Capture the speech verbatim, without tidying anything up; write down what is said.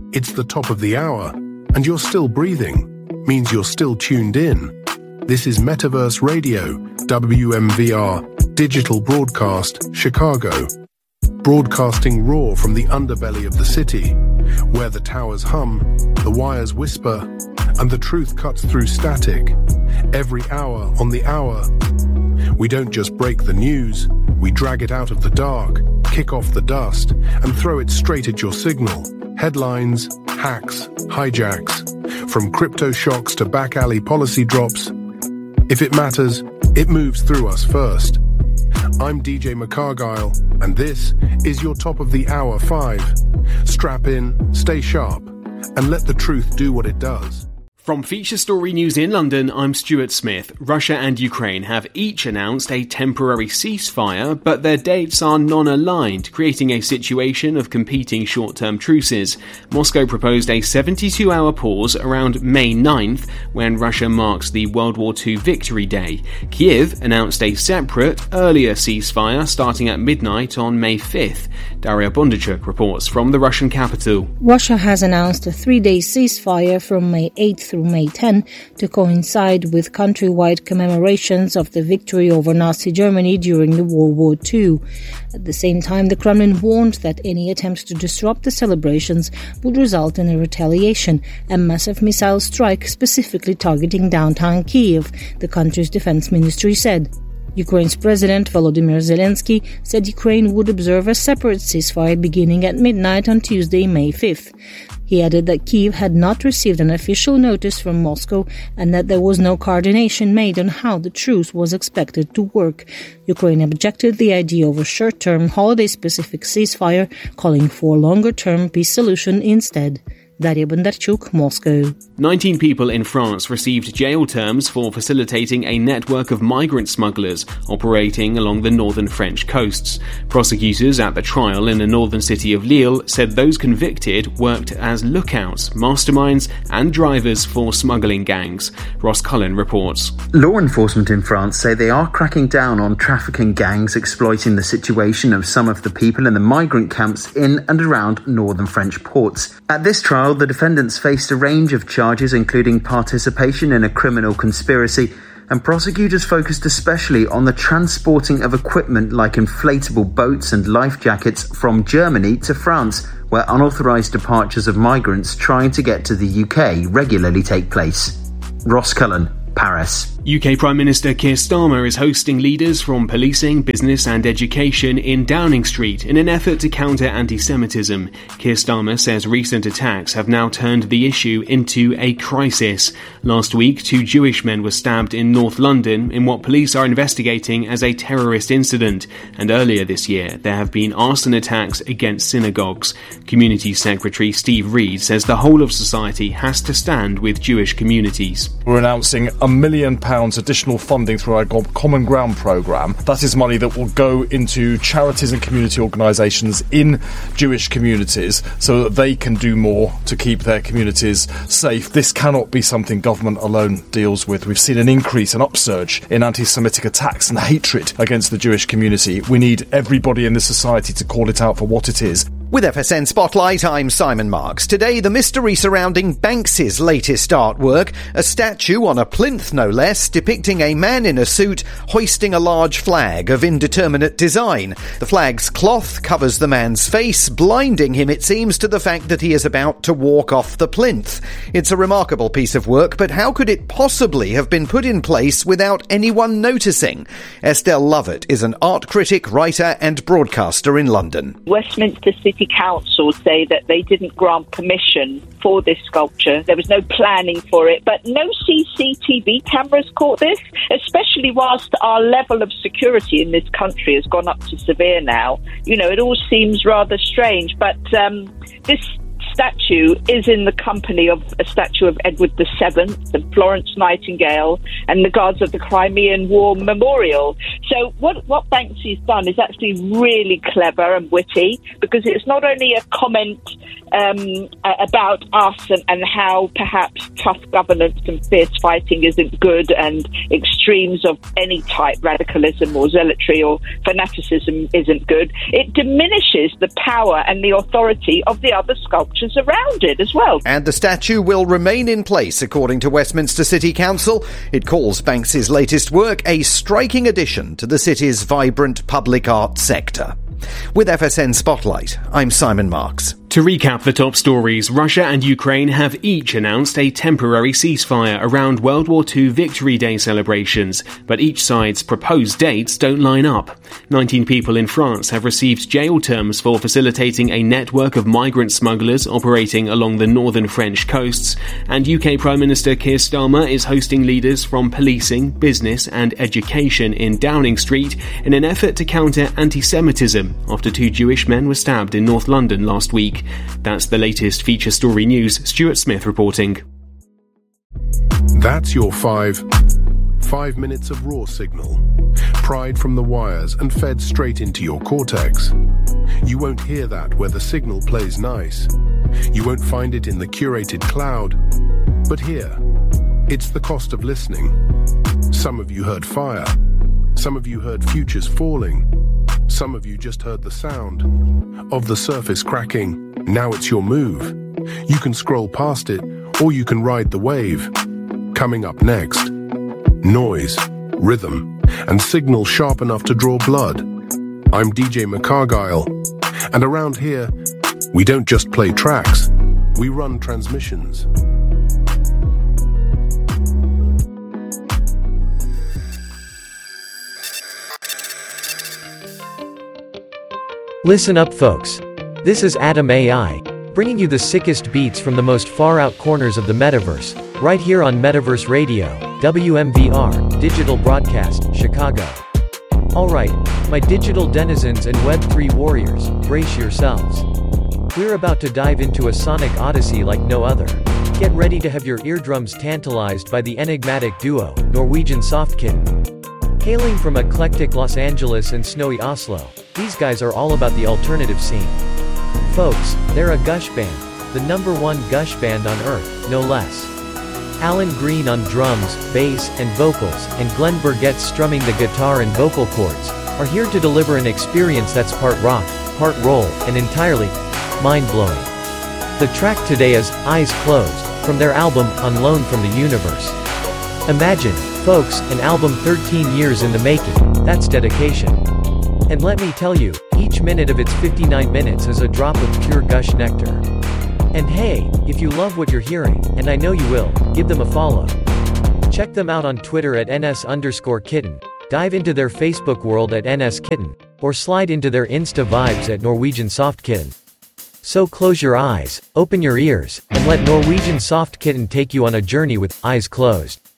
It's the top of the hour, and you're still breathing. Means you're still tuned in. This is Metaverse Radio, W M V R, Digital Broadcast, Chicago. Broadcasting raw from the underbelly of the city, where the towers hum, the wires whisper, and the truth cuts through static. Every hour on the hour. We don't just break the news, we drag it out of the dark, kick off the dust, and throw it straight at your signal. Headlines, hacks, hijacks, from crypto shocks to back alley policy drops. If it matters, it moves through us first. I'm D J McCargyle, and this is your Top of the Hour five. Strap in, stay sharp, and let the truth do what it does. From Feature Story News in London, I'm Stuart Smith. Russia and Ukraine have each announced a temporary ceasefire, but their dates are non-aligned, creating a situation of competing short-term truces. Moscow proposed a seventy-two hour pause around May ninth, when Russia marks the World War Two Victory Day. Kyiv announced a separate, earlier ceasefire starting at midnight on May fifth. Daria Bondarchuk reports from the Russian capital. Russia has announced a three-day ceasefire from May eighth through May tenth to coincide with countrywide commemorations of the victory over Nazi Germany during the World War Two. At the same time, the Kremlin warned that any attempts to disrupt the celebrations would result in a retaliation, a massive missile strike specifically targeting downtown Kyiv, the country's defense ministry said. Ukraine's President Volodymyr Zelensky said Ukraine would observe a separate ceasefire beginning at midnight on Tuesday, May fifth. He added that Kyiv had not received an official notice from Moscow and that there was no coordination made on how the truce was expected to work. Ukraine objected the idea of a short-term, holiday-specific ceasefire, calling for a longer-term peace solution instead. Daria Bondarchuk, Moscow. nineteen people in France received jail terms for facilitating a network of migrant smugglers operating along the northern French coasts. Prosecutors at the trial in the northern city of Lille said those convicted worked as lookouts, masterminds and drivers for smuggling gangs. Ross Cullen reports. Law enforcement in France say they are cracking down on trafficking gangs exploiting the situation of some of the people in the migrant camps in and around northern French ports. At this trial, the defendants faced a range of charges, including participation in a criminal conspiracy, and prosecutors focused especially on the transporting of equipment like inflatable boats and life jackets from Germany to France, where unauthorised departures of migrants trying to get to the U K regularly take place. Ross Cullen, Paris. U K Prime Minister Keir Starmer is hosting leaders from policing, business and education in Downing Street in an effort to counter anti-Semitism. Keir Starmer says recent attacks have now turned the issue into a crisis. Last week, two Jewish men were stabbed in North London in what police are investigating as a terrorist incident. And earlier this year, there have been arson attacks against synagogues. Community Secretary Steve Reed says the whole of society has to stand with Jewish communities. We're announcing a million pounds additional funding through our Common Ground programme. That is money that will go into charities and community organisations in Jewish communities so that they can do more to keep their communities safe. This cannot be something government alone deals with. We've seen an increase, an upsurge in anti-Semitic attacks and hatred against the Jewish community. We need everybody in the society to call it out for what it is. With F S N Spotlight, I'm Simon Marks. Today, the mystery surrounding Banksy's latest artwork, a statue on a plinth no less, depicting a man in a suit hoisting a large flag of indeterminate design. The flag's cloth covers the man's face, blinding him, it seems, to the fact that he is about to walk off the plinth. It's a remarkable piece of work, but how could it possibly have been put in place without anyone noticing? Estelle Lovett is an art critic, writer and broadcaster in London. Westminster City Council say that they didn't grant permission for this sculpture. There was no planning for it, but no C C T V cameras caught this, especially whilst our level of security in this country has gone up to severe now. You know, it all seems rather strange, but um, this statue is in the company of a statue of Edward the Seventh and Florence Nightingale and the Guards of the Crimean War Memorial. So what, what Banksy's done is actually really clever and witty, because it's not only a comment um, about us and, and how perhaps tough governance and fierce fighting isn't good, and extremes of any type, radicalism or zealotry or fanaticism, isn't good. It diminishes the power and the authority of the other sculptures around it as well. And the statue will remain in place, according to Westminster City Council. It calls Banks's latest work a striking addition to the city's vibrant public art sector. With F S N Spotlight, I'm Simon Marks. To recap the top stories, Russia and Ukraine have each announced a temporary ceasefire around World War Two Victory Day celebrations, but each side's proposed dates don't line up. nineteen people in France have received jail terms for facilitating a network of migrant smugglers operating along the northern French coasts, and U K Prime Minister Keir Starmer is hosting leaders from policing, business and education in Downing Street in an effort to counter anti-Semitism after two Jewish men were stabbed in North London last week. That's the latest feature story news. Stuart Smith reporting. That's your five. Five minutes of raw signal. Pried from the wires and fed straight into your cortex. You won't hear that where the signal plays nice. You won't find it in the curated cloud. But here, it's the cost of listening. Some of you heard fire. Some of you heard futures falling. Some of you just heard the sound of the surface cracking. Now it's your move. You can scroll past it, or you can ride the wave. Coming up next, noise, rhythm, and signal sharp enough to draw blood. I'm D J McCargyle, and around here, we don't just play tracks, we run transmissions. Listen up, folks. This is Atom A I, bringing you the sickest beats from the most far-out corners of the metaverse, right here on Metaverse Radio, W M V R, Digital Broadcast, Chicago. Alright, my digital denizens and Web three warriors, brace yourselves. We're about to dive into a sonic odyssey like no other. Get ready to have your eardrums tantalized by the enigmatic duo, Norwegian Soft Kitten. Hailing from eclectic Los Angeles and snowy Oslo, these guys are all about the alternative scene. Folks, they're a gush band, the number one gush band on earth, no less. Alan Green on drums, bass, and vocals, and Glenn Burgett strumming the guitar and vocal cords, are here to deliver an experience that's part rock, part roll, and entirely mind-blowing. The track today is Eyes Closed, from their album On Loan from the Universe. Imagine, folks, an album thirteen years in the making. That's dedication. And let me tell you, each minute of its fifty-nine minutes is a drop of pure gush nectar. And hey, if you love what you're hearing, and I know you will, give them a follow. Check them out on Twitter at ns underscore kitten, dive into their Facebook world at nskitten, or slide into their Insta vibes at Norwegian Soft Kitten. So close your eyes, open your ears, and let Norwegian Soft Kitten take you on a journey with Eyes Closed.